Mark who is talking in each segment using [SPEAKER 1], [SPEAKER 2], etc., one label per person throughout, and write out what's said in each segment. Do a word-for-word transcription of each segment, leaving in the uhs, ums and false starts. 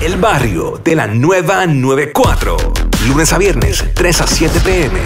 [SPEAKER 1] El Barrio de la Nueva noventa y cuatro. Lunes a viernes, tres a siete p m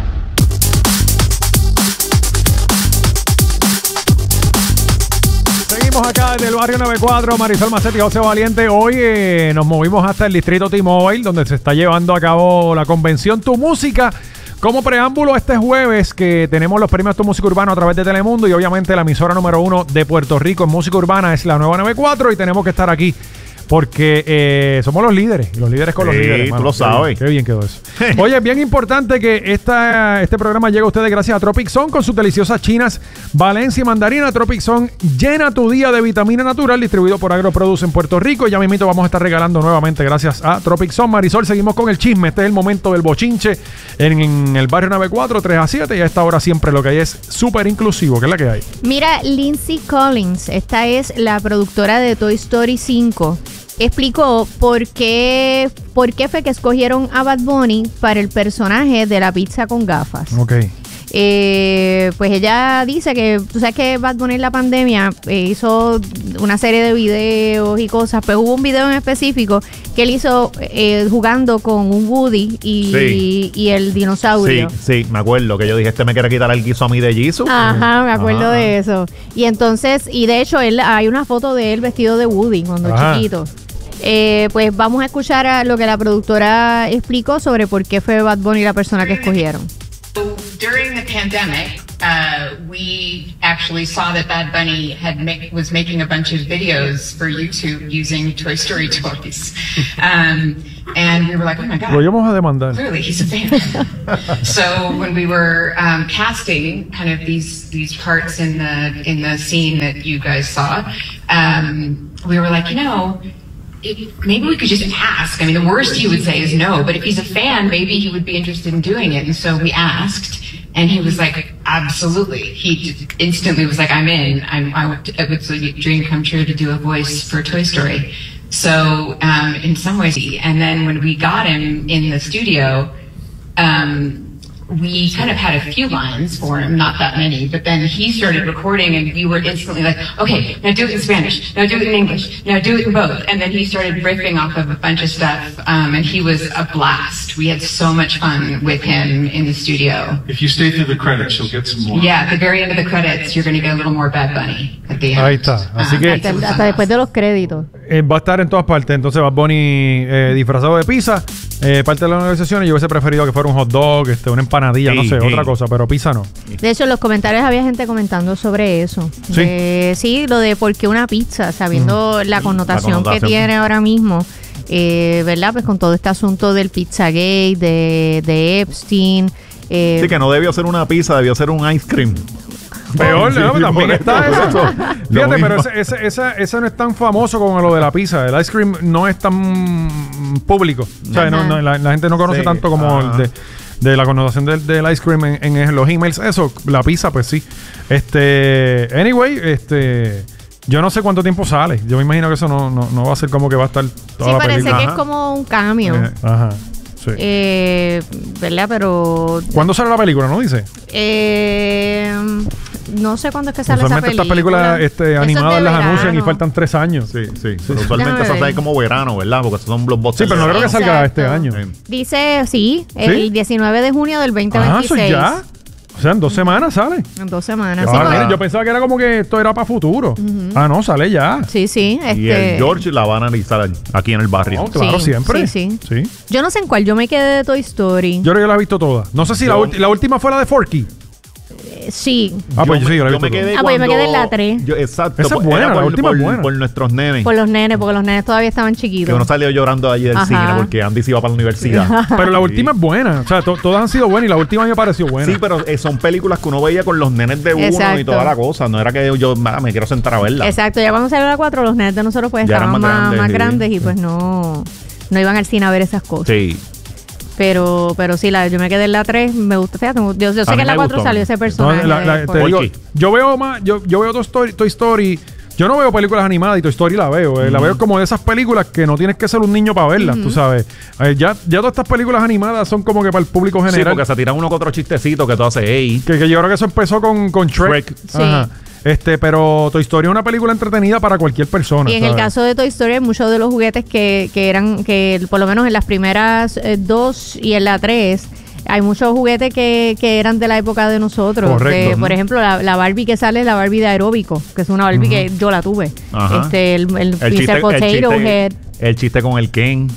[SPEAKER 2] Seguimos acá desde el Barrio noventa y cuatro, Marisol Macetti y José Valiente. Hoy eh, nos movimos hasta el distrito T-Mobile, donde se está llevando a cabo la convención Tu Música. Como preámbulo este jueves que tenemos los premios Tu Música Urbana a través de Telemundo y obviamente la emisora número uno de Puerto Rico en música urbana es la Nueva noventa y cuatro y tenemos que estar aquí porque eh, somos los líderes, los líderes con sí, los líderes.
[SPEAKER 3] Sí, tú
[SPEAKER 2] mano.
[SPEAKER 3] lo
[SPEAKER 2] Qué
[SPEAKER 3] sabes.
[SPEAKER 2] Bien, qué bien quedó eso. Oye, es bien importante que esta, este programa llegue a ustedes gracias a Tropic Zone con sus deliciosas chinas Valencia y mandarina. Tropic Zone llena tu día de vitamina natural, distribuido por AgroProduce en Puerto Rico. Ya mismito vamos a estar regalando nuevamente gracias a Tropic Zone. Marisol, seguimos con el chisme. Este es el momento del bochinche en, en el Barrio noventa y cuatro, tres a siete. Y a esta hora siempre lo que hay es súper inclusivo. ¿Qué es la que hay?
[SPEAKER 4] Mira, Lindsay Collins, esta es la productora de Toy Story cinco. Explicó por qué, por qué fue que escogieron a Bad Bunny para el personaje de la pizza con gafas.
[SPEAKER 2] Ok.
[SPEAKER 4] Eh, pues ella dice que, tú sabes que Bad Bunny en la pandemia eh, hizo una serie de videos y cosas, pero hubo un video en específico que él hizo eh, jugando con un Woody y,
[SPEAKER 3] Sí.
[SPEAKER 4] y, y el dinosaurio.
[SPEAKER 3] Sí, sí, me acuerdo que yo dije, este me quiere quitar el guiso a mí de Jisoo.
[SPEAKER 4] Ajá, me acuerdo
[SPEAKER 3] Ajá.
[SPEAKER 4] de eso. Y entonces, y de hecho, él hay una foto de él vestido de Woody cuando
[SPEAKER 2] Ajá.
[SPEAKER 4] chiquito. Eh, pues vamos a escuchar a lo que la productora explicó sobre por qué fue Bad Bunny la persona que escogieron.
[SPEAKER 5] So during the pandemic, uh, we actually saw that Bad Bunny had make, was making a bunch of videos for YouTube using Toy Story toys, um, and we were like, "Oh my God!"
[SPEAKER 2] Lo íbamos a demandar.
[SPEAKER 5] Clearly, he's a fan. So when we were um, casting kind of these these parts in the in the scene that you guys saw, um, we were like, you know. It, maybe we could just ask. I mean, the worst he would say is no, but if he's a fan, maybe he would be interested in doing it. And so we asked, and he was like, absolutely. He just instantly was like, I'm in. I'm, I would, it was a dream come true to do a voice for Toy Story. So um, in some ways, and then when we got him in the studio, um, we kind of had a few lines for him, not that many, but then he started recording and we were instantly like, okay, now do it in Spanish, now do it in English, now do it in both. And then he started riffing off of a bunch of stuff, um, and he was a blast. We had so much fun with him in the studio.
[SPEAKER 6] If you stay through the credits, you'll get some more.
[SPEAKER 5] Yeah, at the very end of the credits, you're going to get a little more Bad Bunny at the end.
[SPEAKER 2] Ahí está. Así
[SPEAKER 5] Um,
[SPEAKER 2] que
[SPEAKER 4] Hasta, hasta después de los créditos.
[SPEAKER 2] eh, va a estar en todas partes. Entonces Bad Bunny eh, disfrazado de pizza. Eh, parte de las negociaciones, yo hubiese preferido que fuera un hot dog, este, una empanadilla,
[SPEAKER 3] Sí,
[SPEAKER 2] no sé,
[SPEAKER 3] sí.
[SPEAKER 2] otra cosa, pero pizza no.
[SPEAKER 4] De hecho, en los comentarios había gente comentando sobre eso.
[SPEAKER 2] Sí.
[SPEAKER 4] De- sí, lo de por qué una pizza, sabiendo la, connotación
[SPEAKER 3] La connotación.
[SPEAKER 4] que tiene ahora mismo, eh, ¿verdad? Pues con todo este asunto del Pizzagate, de, de Epstein. Eh,
[SPEAKER 3] Sí, que no debió ser una pizza, debió ser un ice cream.
[SPEAKER 2] Peor,
[SPEAKER 3] Sí,
[SPEAKER 2] ¿no?
[SPEAKER 3] sí,
[SPEAKER 2] También
[SPEAKER 3] por
[SPEAKER 2] está
[SPEAKER 3] eso,
[SPEAKER 2] eso.
[SPEAKER 3] por eso. Lo
[SPEAKER 2] Fíjate, pero
[SPEAKER 3] mismo.
[SPEAKER 2] ese, ese, esa, esa no es tan famoso como lo de la pizza. El ice cream no es tan público. O sea, no, no, la, la gente no conoce
[SPEAKER 3] Sí,
[SPEAKER 2] tanto como
[SPEAKER 3] ajá.
[SPEAKER 2] el de, de la connotación del, del ice cream en, en los emails. Eso, la pizza, pues sí. Este, anyway, este... Yo no sé cuánto tiempo sale. Yo me imagino que eso no, no, no va a ser como que va a estar toda
[SPEAKER 4] sí,
[SPEAKER 2] la
[SPEAKER 4] parece
[SPEAKER 2] película.
[SPEAKER 4] que
[SPEAKER 3] Ajá.
[SPEAKER 4] es como un cambio.
[SPEAKER 2] Eh, ajá. Sí.
[SPEAKER 4] Eh, ¿Verdad? Pero.
[SPEAKER 2] ¿Cuándo sale la película? ¿No dice?
[SPEAKER 4] Eh, no sé cuándo es que sale esa
[SPEAKER 2] Usualmente
[SPEAKER 4] película.
[SPEAKER 2] estas películas este,
[SPEAKER 4] Eso es
[SPEAKER 2] animadas
[SPEAKER 4] de
[SPEAKER 2] las anuncian y
[SPEAKER 4] verano.
[SPEAKER 2] faltan tres años.
[SPEAKER 3] Sí, sí. Pero usualmente
[SPEAKER 4] Déjame
[SPEAKER 3] eso
[SPEAKER 4] ver.
[SPEAKER 3] sale como verano, ¿verdad? Porque son
[SPEAKER 2] Sí,
[SPEAKER 3] blockbusters.
[SPEAKER 2] pero no creo que salga
[SPEAKER 4] Exacto.
[SPEAKER 2] este año.
[SPEAKER 3] Sí.
[SPEAKER 4] Dice, sí, el diecinueve de junio del veinte
[SPEAKER 2] Ah, eso
[SPEAKER 4] veintiséis.
[SPEAKER 2] ya. O sea, en dos semanas sale.
[SPEAKER 4] En dos semanas.
[SPEAKER 2] Ah,
[SPEAKER 4] Sí,
[SPEAKER 2] mira,
[SPEAKER 4] porque-
[SPEAKER 2] yo pensaba que era como que esto era para futuro. Ah, no, sale ya.
[SPEAKER 4] sí, sí.
[SPEAKER 3] Y
[SPEAKER 4] Este,
[SPEAKER 3] el George la va a analizar aquí en el barrio.
[SPEAKER 2] No, claro,
[SPEAKER 4] Sí,
[SPEAKER 2] siempre.
[SPEAKER 4] sí,
[SPEAKER 2] sí.
[SPEAKER 4] yo no sé en cuál, yo me quedé de Toy Story.
[SPEAKER 2] Yo creo que la he visto toda. No sé si la,
[SPEAKER 3] Yo-
[SPEAKER 2] ulti- la última fue la de Forky.
[SPEAKER 4] Eh, sí,
[SPEAKER 2] Ah, pues
[SPEAKER 3] yo
[SPEAKER 2] sí, yo la he
[SPEAKER 3] me
[SPEAKER 2] visto
[SPEAKER 3] quedé
[SPEAKER 4] Ah, pues yo me
[SPEAKER 3] cuando-
[SPEAKER 4] quedé en la tres.
[SPEAKER 3] yo- exacto.
[SPEAKER 2] Esa es
[SPEAKER 3] por-
[SPEAKER 2] buena,
[SPEAKER 3] era
[SPEAKER 2] la
[SPEAKER 3] por,
[SPEAKER 2] última
[SPEAKER 3] por-
[SPEAKER 2] es buena.
[SPEAKER 3] por nuestros nenes.
[SPEAKER 4] por los nenes, porque los nenes todavía estaban
[SPEAKER 3] Que
[SPEAKER 4] chiquitos.
[SPEAKER 3] uno salió llorando allí del
[SPEAKER 4] Ajá.
[SPEAKER 3] cine porque Andy se iba para la universidad.
[SPEAKER 2] Pero la
[SPEAKER 3] Sí.
[SPEAKER 2] última es buena. O sea, to- todas han sido buenas y la última me pareció buena.
[SPEAKER 3] Sí, pero eh, son películas que uno veía con los nenes de uno
[SPEAKER 4] Exacto.
[SPEAKER 3] y toda la cosa. No era que yo ah, me quiero sentar a verla.
[SPEAKER 4] Exacto, ya cuando salió la cuatro, los nenes de nosotros pues
[SPEAKER 3] Ya eran
[SPEAKER 4] estaban
[SPEAKER 3] más
[SPEAKER 4] más,
[SPEAKER 3] grandes,
[SPEAKER 4] más
[SPEAKER 3] sí.
[SPEAKER 4] grandes y
[SPEAKER 3] Sí.
[SPEAKER 4] pues no, no iban al cine a ver esas cosas.
[SPEAKER 3] Sí.
[SPEAKER 4] Pero, pero sí, la, yo me quedé en la tres, me gusta, fíjate, yo, yo sé
[SPEAKER 3] A
[SPEAKER 4] que
[SPEAKER 3] mí
[SPEAKER 4] en la
[SPEAKER 3] me
[SPEAKER 4] cuatro
[SPEAKER 3] gustó.
[SPEAKER 4] salió ese
[SPEAKER 2] No,
[SPEAKER 4] personaje.
[SPEAKER 2] la- la-
[SPEAKER 4] de
[SPEAKER 2] te digo,
[SPEAKER 3] Forky.
[SPEAKER 2] yo veo más, yo, yo veo Toy Story, Toy Story. Yo no veo películas animadas y Toy Story la veo. eh, La veo como de esas películas que no tienes que ser un niño para verlas, tú sabes. Eh, ya, ya todas estas películas animadas son como que para el público
[SPEAKER 3] Sí,
[SPEAKER 2] general.
[SPEAKER 3] porque se tiran uno que otro chistecito que tú haces, ey.
[SPEAKER 2] que, que yo creo que eso empezó con, con Shrek.
[SPEAKER 3] Shrek.
[SPEAKER 4] Sí.
[SPEAKER 2] Ajá. Este, pero Toy Story es una película entretenida para cualquier persona.
[SPEAKER 4] Y en
[SPEAKER 2] ¿sabes?
[SPEAKER 4] el caso de Toy Story, muchos de los juguetes que, que eran, que por lo menos en las primeras eh, dos y en la tres, hay muchos juguetes que, que eran de la época de nosotros.
[SPEAKER 2] Correcto.
[SPEAKER 4] Que, por ejemplo, la, la Barbie que sale es la Barbie de aeróbico, que es una Barbie
[SPEAKER 2] Ujú.
[SPEAKER 4] que yo la tuve.
[SPEAKER 3] Ajá.
[SPEAKER 4] Este, el, el,
[SPEAKER 3] El chiste,
[SPEAKER 4] mister Potato
[SPEAKER 3] el, chiste,
[SPEAKER 4] Head.
[SPEAKER 3] el chiste con el Ken.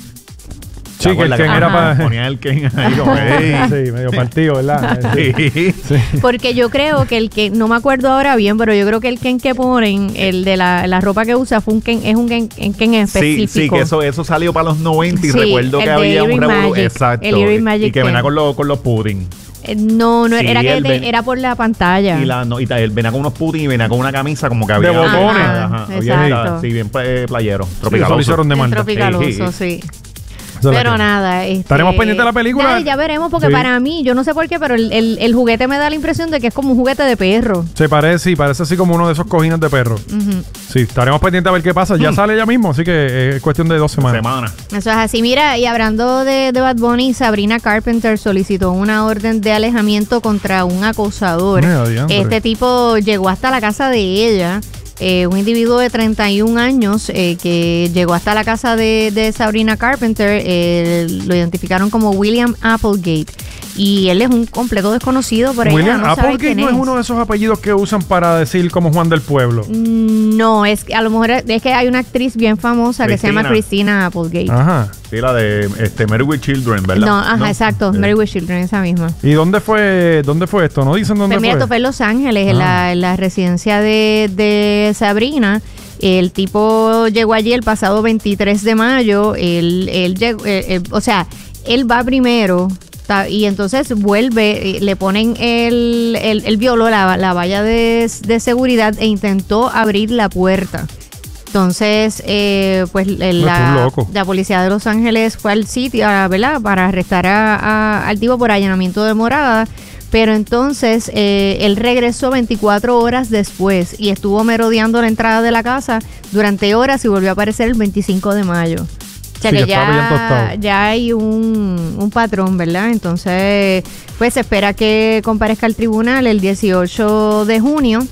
[SPEAKER 2] Sí, que el
[SPEAKER 3] ¿Te
[SPEAKER 2] Ken
[SPEAKER 3] acuerdas
[SPEAKER 2] era
[SPEAKER 4] Ajá.
[SPEAKER 2] para...
[SPEAKER 3] Ponía el Ken ahí como, "Ey".
[SPEAKER 2] Sí, medio partido, ¿verdad? Sí.
[SPEAKER 3] Sí.
[SPEAKER 4] Porque yo creo que el que, no me acuerdo ahora bien, pero yo creo que el Ken que ponen, el de la, la ropa que usa, fue un Ken, es un Ken, un Ken
[SPEAKER 3] Sí,
[SPEAKER 4] específico.
[SPEAKER 3] sí, que eso, eso salió para los noventa y
[SPEAKER 4] Sí,
[SPEAKER 3] recuerdo
[SPEAKER 4] el
[SPEAKER 3] que
[SPEAKER 4] de
[SPEAKER 3] había un
[SPEAKER 4] Earring
[SPEAKER 3] revolú.
[SPEAKER 4] Magic,
[SPEAKER 3] Exacto.
[SPEAKER 4] el Earring Magic
[SPEAKER 3] y que venía
[SPEAKER 4] Ken.
[SPEAKER 3] con, los con los pudding.
[SPEAKER 4] Eh, no, no,
[SPEAKER 3] Sí,
[SPEAKER 4] era que
[SPEAKER 3] el
[SPEAKER 4] te-
[SPEAKER 3] ven-
[SPEAKER 4] era por la pantalla.
[SPEAKER 3] Y, la, no, y ta- él venía con unos pudding y venía con una camisa como que había.
[SPEAKER 2] De botones.
[SPEAKER 3] Ajá, había-
[SPEAKER 4] Exacto.
[SPEAKER 3] sí, bien eh, playero.
[SPEAKER 2] Sí, eso lo
[SPEAKER 3] Tropicaloso.
[SPEAKER 2] hicieron de
[SPEAKER 4] El
[SPEAKER 2] maldad.
[SPEAKER 4] tropicaloso,
[SPEAKER 3] Sí,
[SPEAKER 4] sí.
[SPEAKER 2] Eso es la
[SPEAKER 4] Pero
[SPEAKER 2] que-
[SPEAKER 4] nada. Este,
[SPEAKER 2] ¿Estaremos pendientes de la película?
[SPEAKER 4] Dale, ya veremos, porque
[SPEAKER 2] Sí.
[SPEAKER 4] para mí, yo no sé por qué, pero el, el, el juguete me da la impresión de que es como un juguete de perro.
[SPEAKER 2] Se parece, sí, parece así como uno de esos cojines de perro.
[SPEAKER 4] Ujú.
[SPEAKER 2] Sí, estaremos pendientes a ver qué pasa. Ya sale ya mismo, así que es cuestión de dos semanas.
[SPEAKER 3] Semana.
[SPEAKER 4] Eso es así. Mira, y hablando de, de Bad Bunny, Sabrina Carpenter solicitó una orden de alejamiento contra un acosador.
[SPEAKER 2] Mira, diantre.
[SPEAKER 4] Este tipo llegó hasta la casa de ella. Eh, un individuo de treinta y un años eh, que llegó hasta la casa de, de Sabrina Carpenter, eh, lo identificaron como William Applegate, y él es un completo desconocido, por ella
[SPEAKER 2] William
[SPEAKER 4] no sabe
[SPEAKER 2] Applegate
[SPEAKER 4] quién
[SPEAKER 2] no es
[SPEAKER 4] es.
[SPEAKER 2] uno de esos apellidos que usan para decir como Juan del Pueblo.
[SPEAKER 4] Mm, No, es que a lo mejor es, es que hay una actriz bien famosa que se llama Christina Applegate.
[SPEAKER 2] Ajá.
[SPEAKER 3] Sí, la de este, Married with Children, ¿verdad?
[SPEAKER 4] No, ajá, exacto,
[SPEAKER 3] Eh,
[SPEAKER 4] Mary with Children, esa misma.
[SPEAKER 2] ¿Y dónde fue dónde fue esto? ¿No dicen dónde
[SPEAKER 4] Pues mira,
[SPEAKER 2] fue?
[SPEAKER 4] esto fue en Los Ángeles, en,
[SPEAKER 2] Ah.
[SPEAKER 4] la, en la residencia de, de Sabrina. El tipo llegó allí el pasado veintitrés de mayo. Él, él llegó, eh, eh, o sea, él va primero ta- y entonces vuelve, eh, le ponen el, el, él violó la, la valla de, de seguridad e intentó abrir la puerta. Entonces, eh, pues el-
[SPEAKER 2] No, es un
[SPEAKER 4] la,
[SPEAKER 2] loco.
[SPEAKER 4] la policía de Los Ángeles fue al sitio, a- ¿verdad? Para arrestar a, a- al tipo por allanamiento de morada. Pero entonces eh, él regresó veinticuatro horas después y estuvo merodeando la entrada de la casa durante horas y volvió a aparecer el veinticinco de mayo. O sea
[SPEAKER 2] Sí,
[SPEAKER 4] que
[SPEAKER 2] ya estaba bien
[SPEAKER 4] ya,
[SPEAKER 2] tostado.
[SPEAKER 4] ya hay un, un patrón, ¿verdad? Entonces, pues se espera que comparezca al tribunal el dieciocho de junio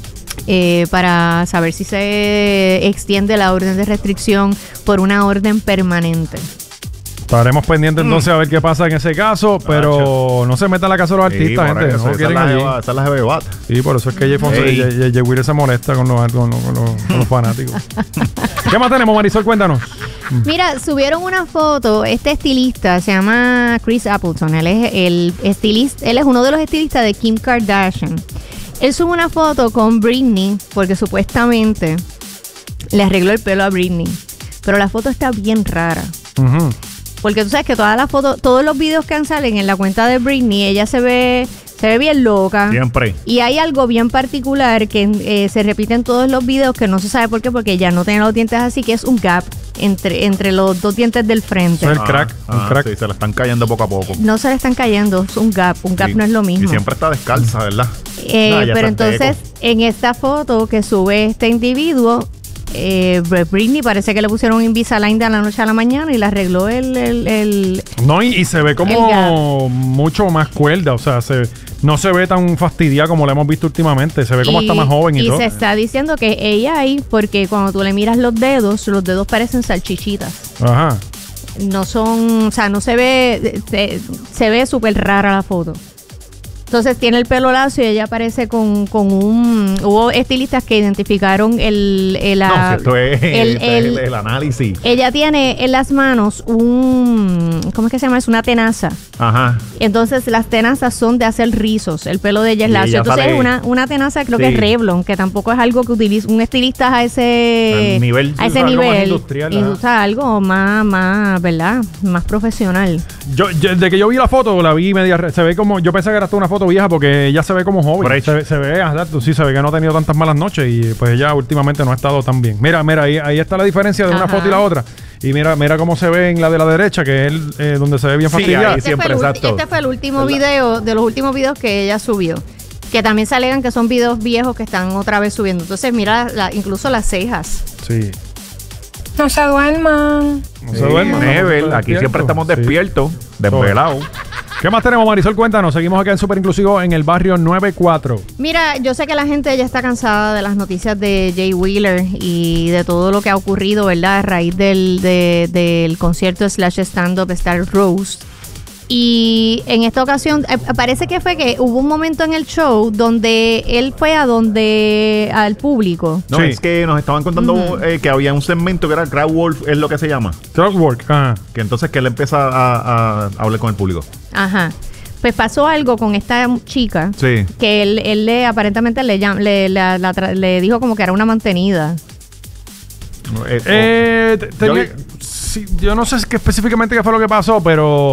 [SPEAKER 4] eh, para saber si se extiende la orden de restricción por una orden permanente.
[SPEAKER 2] Estaremos pendientes entonces a ver qué pasa en ese caso, pero no se meta en la casa de los
[SPEAKER 3] Sí,
[SPEAKER 2] artistas,
[SPEAKER 3] por
[SPEAKER 2] gente.
[SPEAKER 3] eso,
[SPEAKER 2] No
[SPEAKER 3] esa
[SPEAKER 2] quieren
[SPEAKER 3] es la
[SPEAKER 2] allí.
[SPEAKER 3] jeva- esa es la jeva de bata.
[SPEAKER 2] Sí, por eso es que Jay Fonseca
[SPEAKER 3] Ey.
[SPEAKER 2] y Jay- Jay- Jay Wheeler se molesta con los, con los, con los- con los fanáticos. ¿Qué más tenemos, Marisol? Cuéntanos.
[SPEAKER 4] Mira, subieron una foto, este estilista se llama Chris Appleton, él es el estilista, él es uno de los estilistas de Kim Kardashian. Él sube una foto con Britney porque supuestamente le arregló el pelo a Britney, pero la foto está bien rara.
[SPEAKER 2] Ujú.
[SPEAKER 4] Porque tú sabes que todas las fotos, todos los videos que salen en la cuenta de Britney, ella se ve, se ve bien loca.
[SPEAKER 3] Siempre.
[SPEAKER 4] Y hay algo bien particular que eh, se repite en todos los videos que no se sabe por qué, porque ella no tiene los dientes así, que es un gap entre, entre los dos dientes del frente.
[SPEAKER 2] Eso es el crack,
[SPEAKER 3] Ah,
[SPEAKER 2] un
[SPEAKER 3] ah,
[SPEAKER 2] crack.
[SPEAKER 3] Sí, se la están cayendo poco a poco.
[SPEAKER 4] No se le están cayendo, es un gap. Un gap
[SPEAKER 3] Sí.
[SPEAKER 4] no es lo mismo.
[SPEAKER 3] Y siempre está descalza, ¿verdad?
[SPEAKER 4] Eh,
[SPEAKER 3] No, ya
[SPEAKER 4] pero
[SPEAKER 3] está
[SPEAKER 4] entonces,
[SPEAKER 3] teco.
[SPEAKER 4] en esta foto que sube este individuo, eh, Britney parece que le pusieron un Invisalign de la noche a la mañana y le arregló el... el, el
[SPEAKER 2] No, y, y se ve
[SPEAKER 4] El
[SPEAKER 2] como mucho más cuerda, o sea, se, no se ve tan fastidiada como la hemos visto últimamente, se ve como
[SPEAKER 4] y-
[SPEAKER 2] hasta más joven y,
[SPEAKER 4] y
[SPEAKER 2] todo.
[SPEAKER 4] se está diciendo que ella ahí, porque cuando tú le miras los dedos, los dedos parecen salchichitas.
[SPEAKER 2] Ajá.
[SPEAKER 4] No son, o sea, no se ve, se, se ve súper rara la foto. Entonces tiene el pelo lacio y ella aparece con, con un... Hubo estilistas que identificaron el... el,
[SPEAKER 3] No,
[SPEAKER 4] la-
[SPEAKER 3] si esto es
[SPEAKER 4] el-
[SPEAKER 3] el,
[SPEAKER 4] el-
[SPEAKER 3] el análisis.
[SPEAKER 4] ella tiene en las manos un... ¿Cómo es que se llama? Es una tenaza.
[SPEAKER 3] Ajá.
[SPEAKER 4] Entonces las tenazas son de hacer rizos. El pelo de ella es
[SPEAKER 3] Y
[SPEAKER 4] lacio.
[SPEAKER 3] ella
[SPEAKER 4] Entonces
[SPEAKER 3] sale-
[SPEAKER 4] es una, una tenaza, creo que
[SPEAKER 3] Sí.
[SPEAKER 4] es Revlon, que tampoco es algo que utiliza un estilista a ese
[SPEAKER 3] Al nivel.
[SPEAKER 4] a
[SPEAKER 2] Sí,
[SPEAKER 4] ese
[SPEAKER 2] usa algo más
[SPEAKER 4] nivel.
[SPEAKER 2] industrial,
[SPEAKER 4] Y
[SPEAKER 2] ajá.
[SPEAKER 4] usa algo más, más, ¿verdad? Más profesional.
[SPEAKER 2] Yo, yo- de que yo vi la foto, la vi media. re- Se ve como. Yo pensé que era hasta una foto vieja porque ella se ve como joven.
[SPEAKER 3] Fresh.
[SPEAKER 2] Se, ve- se ve, exacto, sí, se ve que no ha tenido tantas malas noches y pues ella últimamente no ha estado tan bien. Mira, mira, ahí, ahí está la diferencia de una
[SPEAKER 4] Ajá.
[SPEAKER 2] foto y la otra. Y mira, mira cómo se ve en la de la derecha, que es el, eh, donde se ve bien
[SPEAKER 3] Sí,
[SPEAKER 2] fastidiada.
[SPEAKER 3] ahí
[SPEAKER 4] Este,
[SPEAKER 3] siempre,
[SPEAKER 4] fue el, ulti-
[SPEAKER 3] exacto.
[SPEAKER 4] este fue el último
[SPEAKER 3] ¿Verdad?
[SPEAKER 4] video, de los últimos videos que ella subió. Que también se alegan que son videos viejos que están otra vez subiendo. Entonces mira la- incluso las cejas.
[SPEAKER 2] Sí.
[SPEAKER 7] No se duerman.
[SPEAKER 2] No se duerma.
[SPEAKER 3] Nebel, aquí siempre estamos despiertos, desvelados.
[SPEAKER 2] ¿Qué más tenemos, Marisol? Cuéntanos. Seguimos acá en Super Inclusivo en el barrio noventa y cuatro.
[SPEAKER 4] Mira, yo sé que la gente ya está cansada de las noticias de Jay Wheeler y de todo lo que ha ocurrido, ¿verdad? A raíz del, de, del concierto slash stand-up Star Roast. Y en esta ocasión, eh, parece que fue que hubo un momento en el show donde él fue a donde, al público.
[SPEAKER 3] No,
[SPEAKER 2] Sí.
[SPEAKER 3] es que nos estaban contando
[SPEAKER 4] Ujú.
[SPEAKER 3] eh, que había un segmento que era Crowd Wolf, es lo que se llama.
[SPEAKER 2] Truckwork. Ajá.
[SPEAKER 3] Que entonces que él empieza a, a hablar con el público.
[SPEAKER 4] Ajá. Pues pasó algo con esta chica.
[SPEAKER 3] Sí.
[SPEAKER 4] Que él, él le aparentemente le, llam- le, la- la tra- le dijo como que era una mantenida.
[SPEAKER 3] Eh,
[SPEAKER 2] Eh, te- tenía-
[SPEAKER 3] Yo
[SPEAKER 2] sí, yo no sé qué específicamente qué fue lo que pasó, pero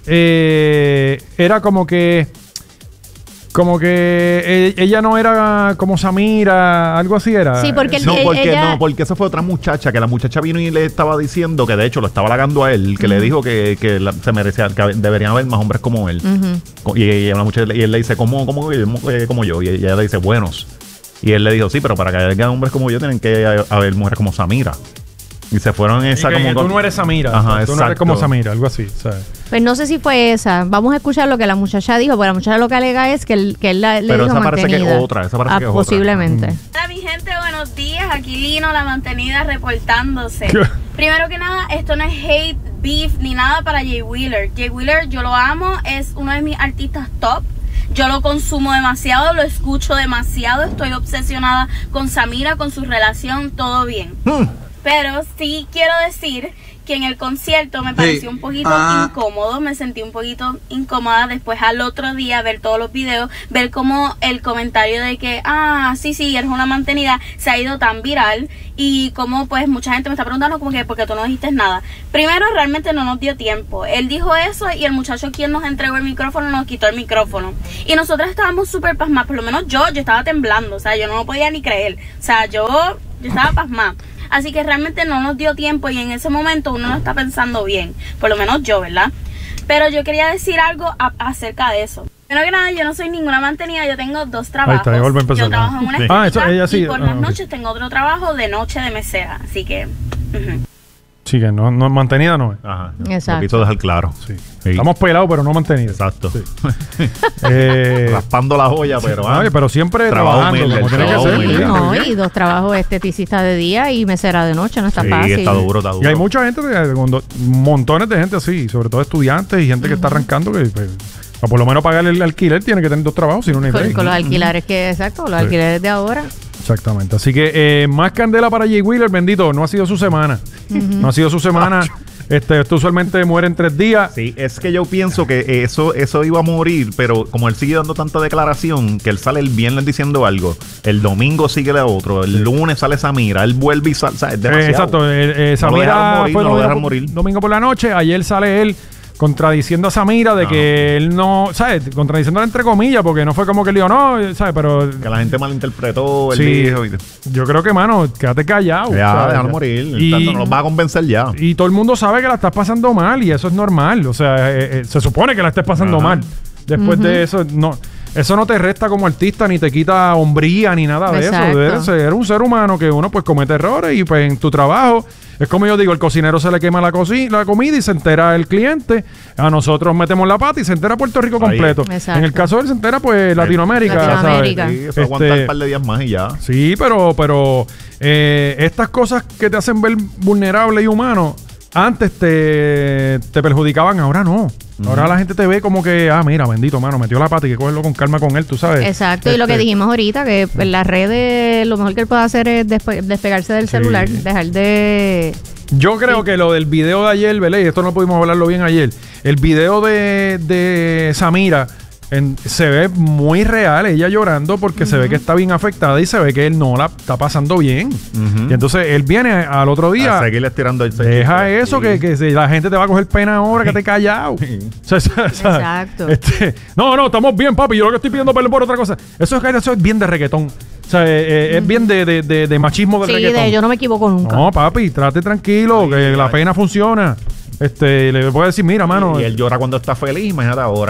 [SPEAKER 2] eh, era como que como que eh, ella no era como Samira, algo así era.
[SPEAKER 4] Sí, porque él-
[SPEAKER 3] No, porque
[SPEAKER 4] ella-
[SPEAKER 3] no, porque esa fue otra muchacha, que la muchacha vino y le estaba diciendo, que de hecho lo estaba halagando a él, que le dijo que, que la- se merecía, que deberían haber más hombres como él.
[SPEAKER 4] Ujú.
[SPEAKER 3] Co- y, y la muchacha, y él le dice, ¿cómo, cómo, eh, como yo? Y ella le dice, buenos. Y él le dijo, sí, pero para que haya hombres como yo tienen que haber mujeres como Samira. Y se fueron en
[SPEAKER 2] Y
[SPEAKER 3] esa
[SPEAKER 2] que
[SPEAKER 3] como...
[SPEAKER 2] tú no eres Samira.
[SPEAKER 3] Ajá,
[SPEAKER 2] tú no eres
[SPEAKER 3] exacto.
[SPEAKER 2] como Samira, algo así. ¿sabes?
[SPEAKER 4] Pues no sé si fue esa. Vamos a escuchar lo que la muchacha dijo, porque la muchacha lo que alega es que él, que él la- le
[SPEAKER 3] Pero
[SPEAKER 4] dijo
[SPEAKER 3] esa parece que es
[SPEAKER 4] mantenida.
[SPEAKER 3] otra, esa parece
[SPEAKER 4] Ah,
[SPEAKER 3] que es otra.
[SPEAKER 4] posiblemente.
[SPEAKER 7] Hola mi gente, buenos días, aquí Lino, la mantenida reportándose.
[SPEAKER 2] ¿Qué?
[SPEAKER 7] Primero que nada, esto no es hate, beef, ni nada para Jay Wheeler. Jay Wheeler yo lo amo, es uno de mis artistas top. Yo lo consumo demasiado, lo escucho demasiado, estoy obsesionada con Samira, con su relación, todo bien. Pero sí quiero decir que en el concierto me pareció un poquito
[SPEAKER 8] Ah.
[SPEAKER 7] incómodo, me sentí un poquito incómoda después al otro día ver todos los videos, ver cómo el comentario de que, ah, sí, sí, eres una mantenida, se ha ido tan viral y como pues mucha gente me está preguntando como que, ¿por qué tú no dijiste nada? Primero, realmente no nos dio tiempo. Él dijo eso y el muchacho quien nos entregó el micrófono nos quitó el micrófono. Y nosotros estábamos súper pasmadas, por lo menos yo, yo estaba temblando, o sea, yo no lo podía ni creer. O sea, yo, yo estaba pasmada. Así que realmente no nos dio tiempo y en ese momento uno no está pensando bien, por lo menos yo, ¿verdad? Pero yo quería decir algo a- acerca de eso. Primero que nada, yo no soy ninguna mantenida, yo tengo dos trabajos.
[SPEAKER 2] está, ya vuelve a empezar.
[SPEAKER 7] Yo trabajo en una
[SPEAKER 3] Sí.
[SPEAKER 7] escuela
[SPEAKER 2] Ah, eso, ella sí.
[SPEAKER 7] y por
[SPEAKER 2] Ah,
[SPEAKER 7] las
[SPEAKER 2] ok.
[SPEAKER 7] noches tengo otro trabajo de noche de mesera, así que... ujú.
[SPEAKER 2] Sí, que no, no mantenida no es.
[SPEAKER 3] Ajá.
[SPEAKER 4] Exacto.
[SPEAKER 3] Lo quiso dejar claro.
[SPEAKER 2] Sí.
[SPEAKER 3] Sí.
[SPEAKER 2] Estamos pelados, pero no mantenidos.
[SPEAKER 3] Exacto.
[SPEAKER 2] Sí. Eh,
[SPEAKER 3] Raspando la joya, pero... ah,
[SPEAKER 2] oye, pero siempre
[SPEAKER 3] trabajo
[SPEAKER 2] trabajando,
[SPEAKER 3] humilde,
[SPEAKER 2] como tiene que
[SPEAKER 3] trabajo
[SPEAKER 2] ser.
[SPEAKER 3] humilde.
[SPEAKER 2] sí.
[SPEAKER 4] No, y dos trabajos esteticista de día y mesera de noche, no está
[SPEAKER 3] sí,
[SPEAKER 4] fácil.
[SPEAKER 3] está duro, está duro.
[SPEAKER 2] Y hay mucha gente, que- cuando- montones de gente así, sobre todo estudiantes y gente que está arrancando, que pues, para por lo menos pagar el alquiler tiene que tener dos trabajos, si no, no hay
[SPEAKER 4] Con,
[SPEAKER 2] break.
[SPEAKER 4] con los alquileres que, exacto, los
[SPEAKER 2] Sí.
[SPEAKER 4] alquileres de ahora.
[SPEAKER 2] Exactamente. Así que eh, más candela para Jay Wheeler, bendito. No ha sido su semana. No ha sido su semana. Este, esto usualmente muere en tres días.
[SPEAKER 3] Sí, es que yo pienso que eso, eso iba a morir, pero como él sigue dando tanta declaración, que él sale el viernes diciendo algo, el domingo sigue la otro, el lunes sale Samira, él vuelve y sale, o sea, es
[SPEAKER 2] Eh,
[SPEAKER 3] demasiado.
[SPEAKER 2] exacto. Eh, eh,
[SPEAKER 3] No lo
[SPEAKER 2] Samira
[SPEAKER 3] dejaron morir,
[SPEAKER 2] fue
[SPEAKER 3] no lo
[SPEAKER 2] domingo,
[SPEAKER 3] dejaron morir.
[SPEAKER 2] domingo por la noche. Ayer sale él contradiciendo a Samira de
[SPEAKER 3] No.
[SPEAKER 2] que él no, ¿sabes? Contradiciéndola entre comillas, porque no fue como que él dijo, no, ¿sabes? Pero
[SPEAKER 3] Que la gente malinterpretó, él
[SPEAKER 2] sí,
[SPEAKER 3] dijo. Y,
[SPEAKER 2] yo creo que, mano, quédate callado.
[SPEAKER 3] ya,
[SPEAKER 2] ¿sabes?
[SPEAKER 3] déjalo morir.
[SPEAKER 2] Y-
[SPEAKER 3] Tanto no los va a convencer ya.
[SPEAKER 2] Y todo el mundo sabe que la estás pasando mal y eso es normal. O sea, eh, eh, se supone que la estés pasando
[SPEAKER 3] Ajá.
[SPEAKER 2] mal. Después de eso, no, eso no te resta como artista, ni te quita hombría, ni nada de
[SPEAKER 4] Exacto.
[SPEAKER 2] eso. Eres, ser un ser humano que uno pues comete errores y pues en tu trabajo, es como yo digo, el cocinero se le quema la, coci- la comida y se entera el cliente. A nosotros metemos la pata y se entera Puerto Rico
[SPEAKER 3] Ahí.
[SPEAKER 2] completo.
[SPEAKER 4] Exacto.
[SPEAKER 2] En el caso de él se entera pues Latinoamérica.
[SPEAKER 4] Latinoamérica.
[SPEAKER 2] ¿sabes?
[SPEAKER 3] Sí, eso aguanta
[SPEAKER 2] Este,
[SPEAKER 3] un par de días más y ya.
[SPEAKER 2] Sí, pero, pero eh, estas cosas que te hacen ver vulnerable y humano, antes te, te perjudicaban, ahora no. Ahora la gente te ve como que, ah, mira, bendito, mano, metió la pata y que cogerlo con calma con él, tú sabes.
[SPEAKER 4] Exacto, y lo que
[SPEAKER 2] Este,
[SPEAKER 4] dijimos ahorita, que en las redes lo mejor que él puede hacer es despe- despegarse del
[SPEAKER 2] Sí.
[SPEAKER 4] celular, dejar de...
[SPEAKER 2] Yo creo que lo del video de ayer, ¿verdad? Y esto no pudimos hablarlo bien ayer. El video de, de Samira en- se ve muy real, ella llorando porque se ve que está bien afectada y se ve que él no la está pasando bien.
[SPEAKER 3] Ujú.
[SPEAKER 2] Y entonces él viene al otro día.
[SPEAKER 3] A seguirle estirando el
[SPEAKER 2] Deja
[SPEAKER 3] sí.
[SPEAKER 2] eso, que, que si la gente te va a coger pena ahora, que te callado. O sea, o sea, o sea,
[SPEAKER 4] Exacto.
[SPEAKER 2] este, no, no, estamos bien, papi. Yo lo que estoy pidiendo perdón por otra cosa. Eso es, eso es bien de reggaetón. O sea, eh, eh, es bien de, de, de, de machismo del
[SPEAKER 4] Sí,
[SPEAKER 2] reggaetón.
[SPEAKER 4] de yo no me equivoco nunca.
[SPEAKER 2] No, papi, trate tranquilo, que la pena funciona. Este, le puedo decir, mira, mano,
[SPEAKER 3] Y él llora cuando está feliz, imagínate ahora.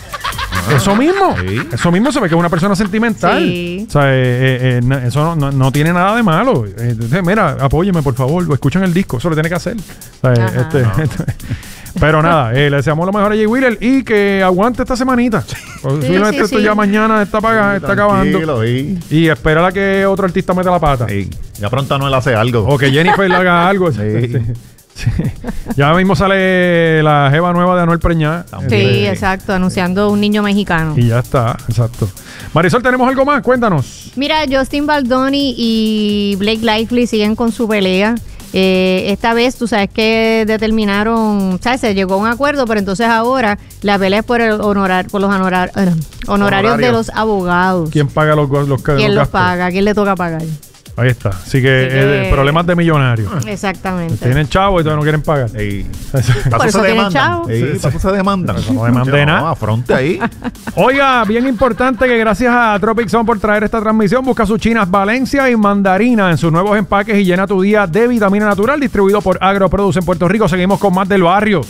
[SPEAKER 2] eso mismo,
[SPEAKER 3] Sí.
[SPEAKER 2] eso mismo se ve que es una persona sentimental.
[SPEAKER 4] Sí.
[SPEAKER 2] O sea, eh, eh, eh, na- eso no, no, no tiene nada de malo. Eh, entonces, mira, apóyeme, por favor, o escuchen el disco, eso lo tiene que hacer. O sea,
[SPEAKER 4] Ajá.
[SPEAKER 2] este, este, Pero nada, eh, le deseamos lo mejor a Jay Wheeler y que aguante esta semanita. Posiblemente
[SPEAKER 4] sí,
[SPEAKER 2] esto
[SPEAKER 4] sí.
[SPEAKER 2] ya mañana está, paga, está acabando.
[SPEAKER 3] Tranquilo, sí.
[SPEAKER 2] Y esperar a que otro artista meta la pata.
[SPEAKER 3] Sí. Ya pronto Anuel hace algo.
[SPEAKER 2] O que Jennifer le haga algo.
[SPEAKER 3] Sí.
[SPEAKER 2] Sí. Sí. Ya mismo sale la jeva nueva de Anuel Preñá.
[SPEAKER 4] Sí,
[SPEAKER 2] Eh,
[SPEAKER 4] exacto, anunciando un niño mexicano.
[SPEAKER 2] Y ya está, exacto. Marisol, ¿tenemos algo más? Cuéntanos.
[SPEAKER 4] Mira, Justin Baldoni y Blake Lively siguen con su pelea. Eh, esta vez, tú sabes que determinaron, ¿sabes? Se llegó a un acuerdo, pero entonces ahora la pelea es por el honorar, por los honorar, eh, honorarios
[SPEAKER 3] Honorario.
[SPEAKER 4] de los abogados.
[SPEAKER 2] ¿Quién paga los, los, los
[SPEAKER 4] ¿Quién los
[SPEAKER 2] gastos?
[SPEAKER 4] paga? ¿Quién le toca pagar?
[SPEAKER 2] Ahí está. Así que,
[SPEAKER 4] Así que-
[SPEAKER 2] eh, problemas de millonarios.
[SPEAKER 4] Exactamente.
[SPEAKER 2] Tienen chavo y todavía no quieren pagar.
[SPEAKER 3] Sí.
[SPEAKER 4] Por
[SPEAKER 3] Paso
[SPEAKER 4] eso
[SPEAKER 3] se
[SPEAKER 4] tienen
[SPEAKER 3] demandan.
[SPEAKER 4] chavo.
[SPEAKER 3] Sí,
[SPEAKER 2] Sí,
[SPEAKER 3] paso se demandan.
[SPEAKER 2] Eso no demande nada.
[SPEAKER 3] No, afronte ahí.
[SPEAKER 2] Oiga, bien importante que gracias a Tropic Zone por traer esta transmisión. Busca sus chinas Valencia y Mandarina en sus nuevos empaques y llena tu día de vitamina natural, distribuido por AgroProduce en Puerto Rico. Seguimos con más del barrio.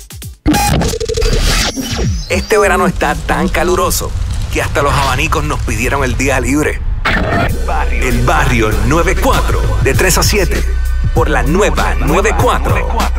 [SPEAKER 1] Este verano está tan caluroso que hasta los abanicos nos pidieron el día libre. El barrio noventa y cuatro, de tres a siete, por la nueva noventa y cuatro.